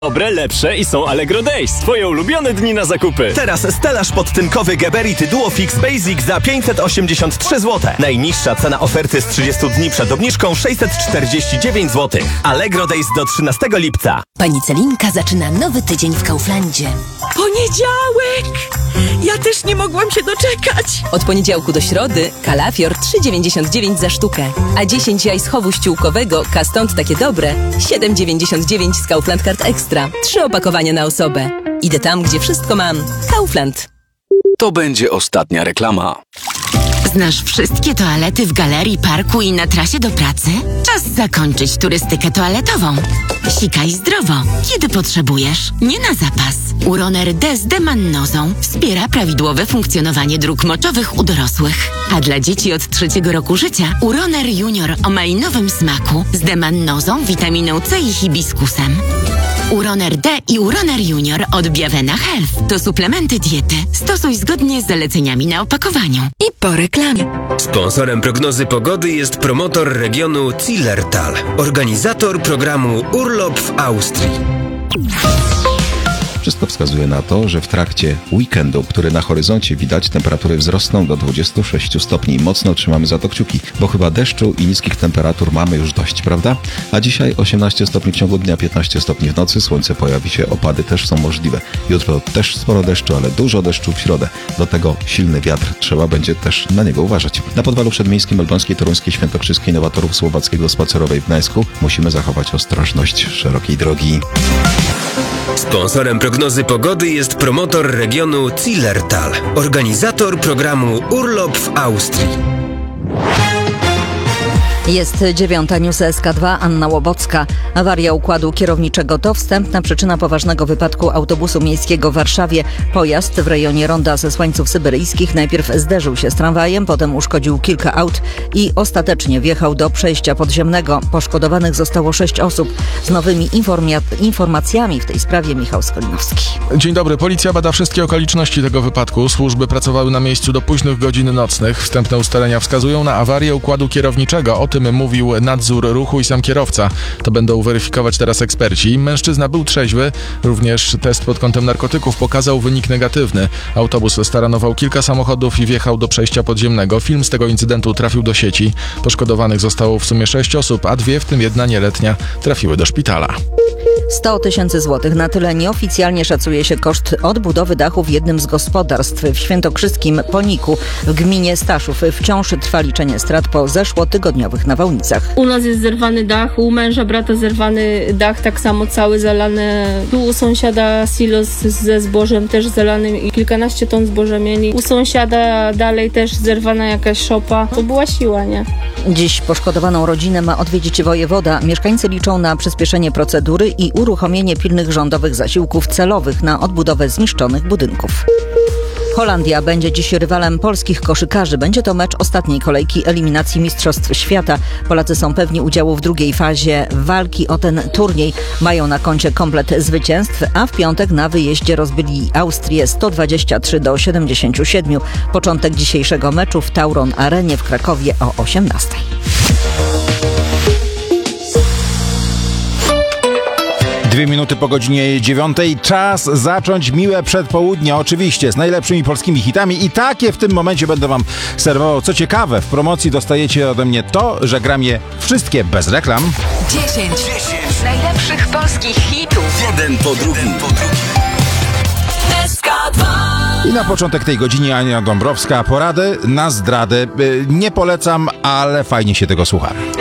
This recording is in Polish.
Dobre, lepsze i są Allegro Days. Twoje ulubione dni na zakupy. Teraz stelaż podtynkowy Geberit Duofix Basic za 583 zł. Najniższa cena oferty z 30 dni przed obniżką 649 zł. Allegro Days do 13 lipca. Pani Celinka zaczyna nowy tydzień w Kauflandzie. Poniedziałek! Ja też nie mogłam się doczekać. Od poniedziałku do środy kalafior 3,99 za sztukę, a 10 jaj z chowu ściółkowego Kastąd takie dobre 7,99 z Kaufland Card Extra. 3 opakowania na osobę. Idę tam, gdzie wszystko mam. Kaufland. To będzie ostatnia reklama. Znasz wszystkie toalety w galerii, parku i na trasie do pracy? Czas zakończyć turystykę toaletową. Sikaj zdrowo, kiedy potrzebujesz, nie na zapas. Uroner D z demannozą wspiera prawidłowe funkcjonowanie dróg moczowych u dorosłych. A dla dzieci od 3 roku życia Uroner Junior o malinowym smaku z demannozą, witaminą C i hibiskusem. Uroner D i Uroner Junior od Biavena Health to suplementy diety. Stosuj zgodnie z zaleceniami na opakowaniu. I po reklamie. Sponsorem prognozy pogody jest promotor regionu Zillertal, organizator programu Urlop w Austrii. Wszystko wskazuje na to, że w trakcie weekendu, który na horyzoncie widać, temperatury wzrosną do 26 stopni. Mocno trzymamy za to kciuki, bo chyba deszczu i niskich temperatur mamy już dość, prawda? A dzisiaj 18 stopni w ciągu dnia, 15 stopni w nocy, słońce pojawi się, opady też są możliwe. Jutro też sporo deszczu, ale dużo deszczu w środę. Do tego silny wiatr, trzeba będzie też na niego uważać. Na Podwalu Przedmiejskim, Elbląskiej, Toruńskiej, Świętokrzyskiej, Nowatorów, Słowackiego, Spacerowej w Gdańsku musimy zachować ostrożność szerokiej drogi. Sponsorem prognozy pogody jest promotor regionu Zillertal, organizator programu Urlop w Austrii. Jest 9. News SK2, Anna Łobocka. Awaria układu kierowniczego to wstępna przyczyna poważnego wypadku autobusu miejskiego w Warszawie. Pojazd w rejonie ronda Zesłańców Syberyjskich najpierw zderzył się z tramwajem, potem uszkodził kilka aut i ostatecznie wjechał do przejścia podziemnego. Poszkodowanych zostało 6 osób. Z nowymi informacjami w tej sprawie Michał Skolinowski. Dzień dobry. Policja bada wszystkie okoliczności tego wypadku. Służby pracowały na miejscu do późnych godzin nocnych. Wstępne ustalenia wskazują na awarię układu kierowniczego. O tym mówił nadzór ruchu i sam kierowca. To będą weryfikować teraz eksperci. Mężczyzna był trzeźwy. Również test pod kątem narkotyków pokazał wynik negatywny. Autobus staranował kilka samochodów i wjechał do przejścia podziemnego. Film z tego incydentu trafił do sieci. Poszkodowanych zostało w sumie 6 osób, a 2, w tym 1 nieletnia, trafiły do szpitala. 100 000 złotych. Na tyle nieoficjalnie szacuje się koszt odbudowy dachu w jednym z gospodarstw w świętokrzyskim Poniku w gminie Staszów. Wciąż trwa liczenie strat po zeszłotygodniowych nawałnicach. U nas jest zerwany dach, u męża brata zerwany dach, tak samo cały zalany. Tu u sąsiada silos ze zbożem też zalanym i kilkanaście ton zboża mieli. U sąsiada dalej też zerwana jakaś szopa. To była siła, nie? Dziś poszkodowaną rodzinę ma odwiedzić wojewoda. Mieszkańcy liczą na przyspieszenie procedury i uruchomienie pilnych rządowych zasiłków celowych na odbudowę zniszczonych budynków. Holandia będzie dziś rywalem polskich koszykarzy. Będzie to mecz ostatniej kolejki eliminacji Mistrzostw Świata. Polacy są pewni udziału w drugiej fazie walki o ten turniej. Mają na koncie komplet zwycięstw, a w piątek na wyjeździe rozbyli Austrię 123-77. Początek dzisiejszego meczu w Tauron Arenie w Krakowie o 18:00. Dwie minuty po godzinie 9. Czas zacząć miłe przedpołudnie, oczywiście z najlepszymi polskimi hitami i takie w tym momencie będę wam serwował. Co ciekawe, w promocji dostajecie ode mnie to, że gram je wszystkie bez reklam. 10 najlepszych polskich hitów. Jeden po drugim. SK2. I na początek tej godziny Ania Dąbrowska. Porady na zdradę. Nie polecam, ale fajnie się tego słucha.